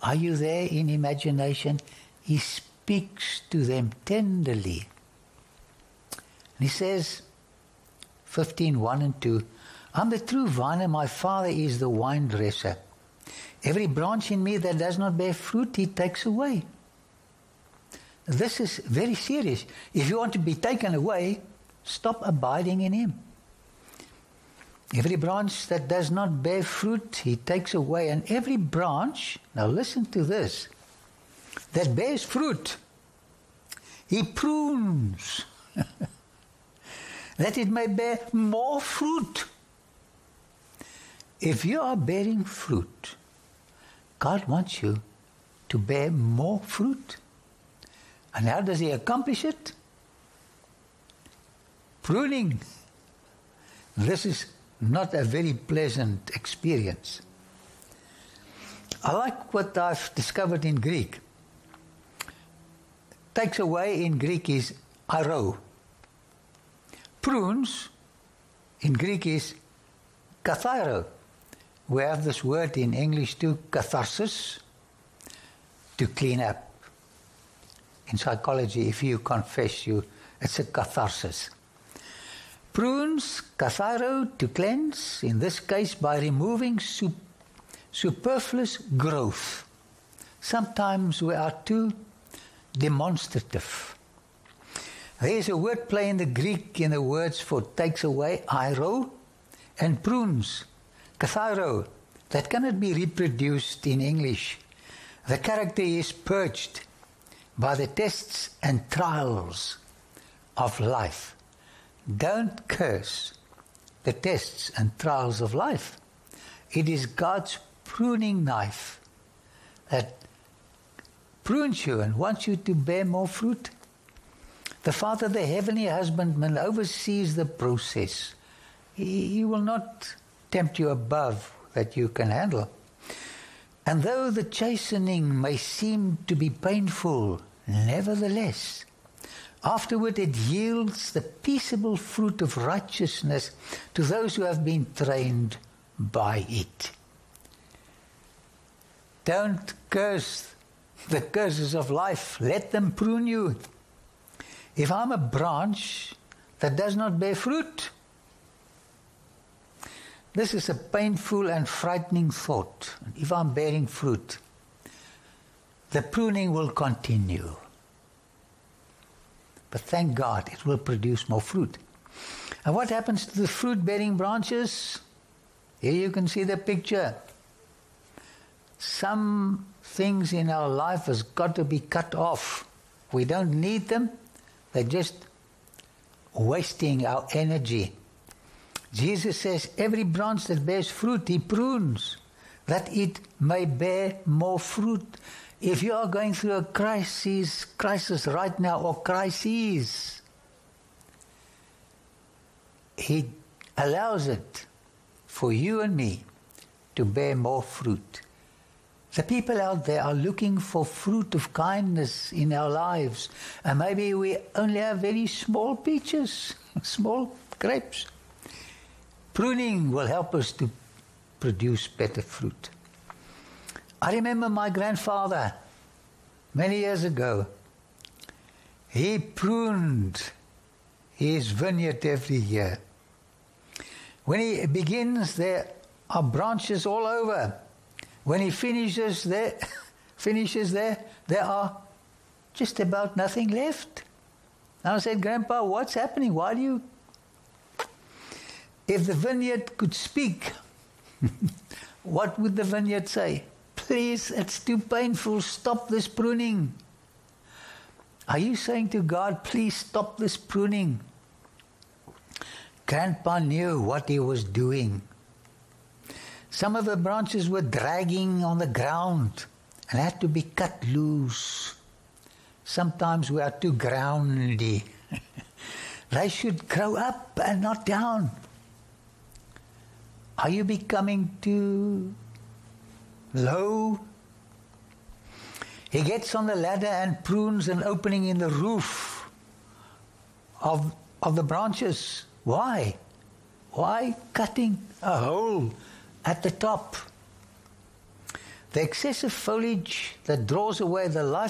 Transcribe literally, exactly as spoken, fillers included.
Are you there in imagination? He speaks to them tenderly. And he says, fifteen, one and two, I'm the true vine and my Father is the vine dresser. Every branch in me that does not bear fruit, he takes away. This is very serious. If you want to be taken away, stop abiding in him. Every branch that does not bear fruit, he takes away. And every branch, now listen to this, that bears fruit, he prunes, that it may bear more fruit. If you are bearing fruit, God wants you to bear more fruit. And how does he accomplish it? Pruning. This is not a very pleasant experience. I like what I've discovered in Greek. Takes away in Greek is airo. Prunes in Greek is kathairo. We have this word in English too, catharsis, to clean up. In psychology, if you confess, you it's a catharsis. Prunes, kathairo, to cleanse, in this case by removing sup- superfluous growth. Sometimes we are too demonstrative. There is a word play in the Greek in the words for takes away, airo, and prunes, kathairo, that cannot be reproduced in English. The character is purged by the tests and trials of life. Don't curse the tests and trials of life. It is God's pruning knife that prunes you and wants you to bear more fruit. The Father, the heavenly husbandman, oversees the process. He, he will not tempt you above that you can handle. And though the chastening may seem to be painful, nevertheless, afterward it yields the peaceable fruit of righteousness to those who have been trained by it. Don't curse the curses of life. Let them prune you. If I'm a branch that does not bear fruit, this is a painful and frightening thought. If I'm bearing fruit, the pruning will continue. But thank God, it will produce more fruit. And what happens to the fruit-bearing branches? Here you can see the picture. Some things in our life has got to be cut off. We don't need them. They're just wasting our energy. Jesus says, every branch that bears fruit, he prunes, that it may bear more fruit. If you are going through a crisis, crisis right now, or crises, he allows it for you and me to bear more fruit. The people out there are looking for fruit of kindness in our lives. And maybe we only have very small peaches, small grapes. Pruning will help us to produce better fruit. I remember my grandfather, many years ago, he pruned his vineyard every year. When he begins, there are branches all over. When he finishes there, finishes there, there are just about nothing left. And I said, Grandpa, what's happening? Why do you... If the vineyard could speak, what would the vineyard say? Please, it's too painful. Stop this pruning. Are you saying to God, please stop this pruning? Grandpa knew what he was doing. Some of the branches were dragging on the ground and had to be cut loose. Sometimes we are too groundy. They should grow up and not down. Are you becoming too low? He gets on the ladder and prunes an opening in the roof of, of the branches. Why? Why cutting a hole at the top? The excessive foliage that draws away the life